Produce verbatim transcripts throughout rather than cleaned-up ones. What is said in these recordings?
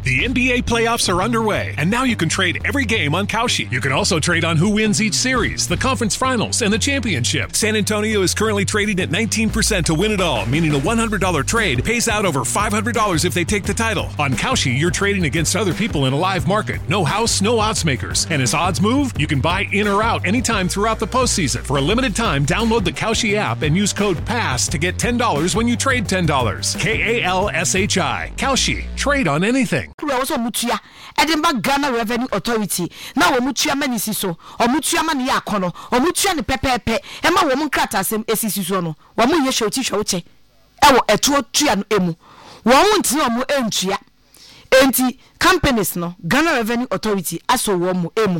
The N B A playoffs are underway, and now you can trade every game on Kalshi. You can also trade on who wins each series, the conference finals, and the championship. San Antonio is currently trading at nineteen percent to win it all, meaning a one hundred dollars trade pays out over five hundred dollars if they take the title. On Kalshi, you're trading against other people in a live market. No house, no odds makers. And as odds move, you can buy in or out anytime throughout the postseason. For a limited time, download the Kalshi app and use code PASS to get ten dollars when you trade ten dollars. K A L S H I. Kalshi. Trade on anything. Also mutua Edinburgh Ghana Revenue Authority na wo mutua manisi so o mutua ma ne yakono o mutua ne pepepe e ma wo munkrata asem esisi so no wo mu ye shoti hwoche e wo eto tua no emu wo mu ntine o mu entua enti companies no Ghana Revenue Authority aso wo mu emu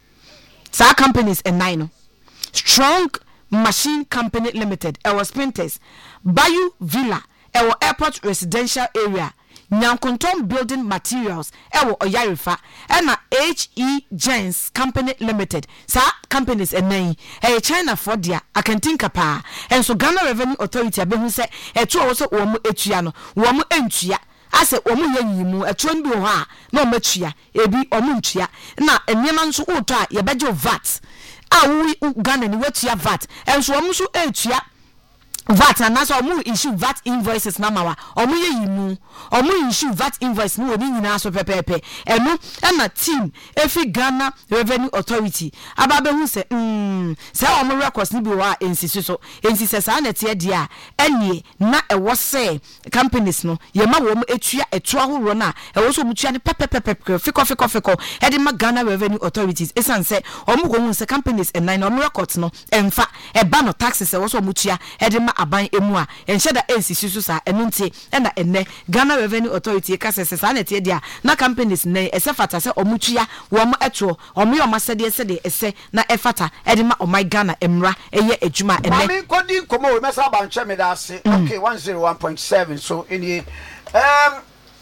sa companies and nine no Strong Machine Company Limited e was Printers Bayou Villa e wo Airport Residential Area Nyankonton Building Materials ewo Oyarifa na H E Gens Company Limited sa companies enan e China for dia akantinka pa enso Ghana Revenue Authority abehu se etu wo so wo mu etua no wo mu entua ase wo mu yanyimu etu nbi ho a na o matua ebi o mu ntua na enema nso uto a ye beje V A T a wo Ghana ni watua V A T enso wo mu so etua V A T and that's omu issue V A T invoices na mawa omu ye yimu omu issue V A T invoice no oni nyina so pepepe eno na team efi Ghana Revenue Authority ababe hu se mm se omu records ni bi wa ensisi so ensisi sa na tie dia enie na ewo se companies no ye ma wo mu etua eto ahoro na ewo so mutua ne pepepepe fiko fiko fiko e de ma Ghana Revenue Authorities esan se omu go hu se companies and nine omu records no emfa e ba no taxes ewo so mutua e de aban emu a enhye da ensisi so sa enu nti e na enne Ghana Revenue Authority ka sese sa na tie dia na companies na esefata se omutua wo mo eto omo yo masede sede ese na efata e de ma o my Ghana emra eye adwuma enne mami kodi komo we mesa ba nche me da ase okay one oh one point seven so any um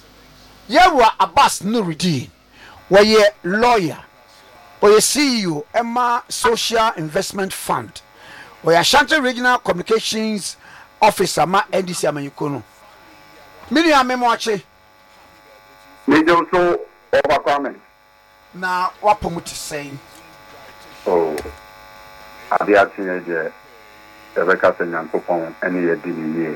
Yewa Abbas Nuruddin waye lawyer oye C E O Emma Social Investment Fund we Ashanti Regional Communications Officer ma N D C amanyukono mini amemoache mejo so overcoming na wapomuti saying oh abia tinyeje ebeka senyankopon ene ye diniye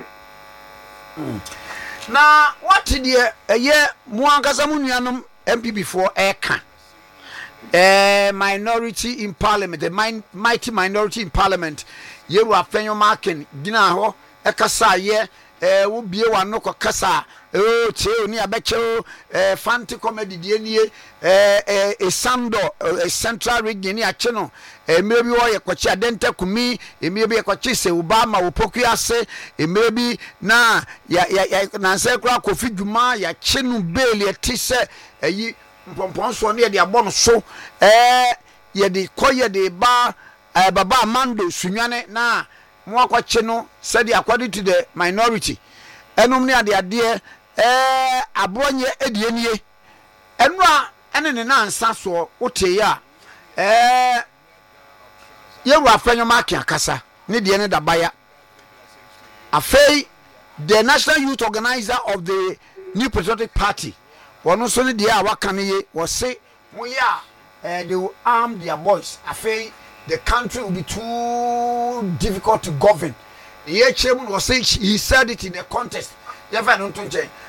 na what the eye mu ankasa mu nuanom M P before eka Uh, minority in parliament, the min- mighty minority in parliament. Ye were fenyo marking, gina ho, a kasa ye, eh, would be one no kasa, oh, teo ni abecho, eh, fanti comedy, dnie, eh, a sando, a central region, a channel, eh, maybe or a kwacha denta kumi, it may be a kwachise, Obama, Upokiase, it may be na, ya, ya, ya, Nansekra, Kofi Juma, ya chenu bailey, a tisse, a ye. Mpomponso ne de abon so eh ye de koye de ba eh, baba Amando sunwane na mo akwache no said according to the minority enum ne ade ade eh abronye edienie enu a ene ne nansa so wote ya eh ye wa afenyo maki akasa ne de ne dabaya afei the National Youth Organizer of the New Patriotic Party one so the a waka ne was say we are uh, they will arm their boys. I feel the country will be too difficult to govern. The chairman was saying he said it in a contest. You find on to change.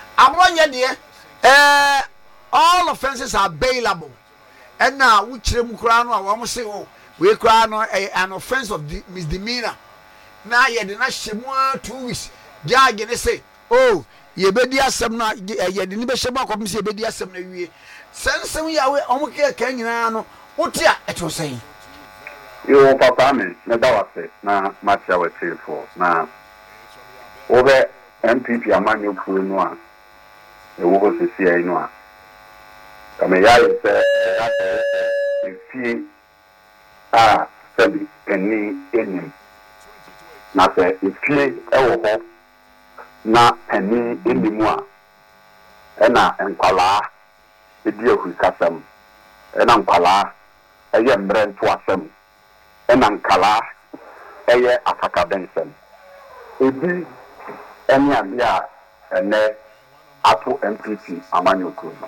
Uh, all offenses are bailable. And now we chairman crown I want to say oh we crown an offense of misdemeanor. Now you did not shame one two weeks. Yeah, again they say oh. Ye bedi asem na ye de ni be sheba kwam se bedi asem na wie sensem ya we omuke ka nyina no wotia eto sen yo papa me na da wase na matia we tefo na obe M P P amanyo pu no a e wo ho sisi ai no a kama ya se ya se fi a sabi eni eni na se fi e wo ho na eni endimu a ena enkwala edi ehu kasam ena nkwala eye mbre nto asem ena nkala eye afaka bensem ebi eni abia ene ato M P P amanyoko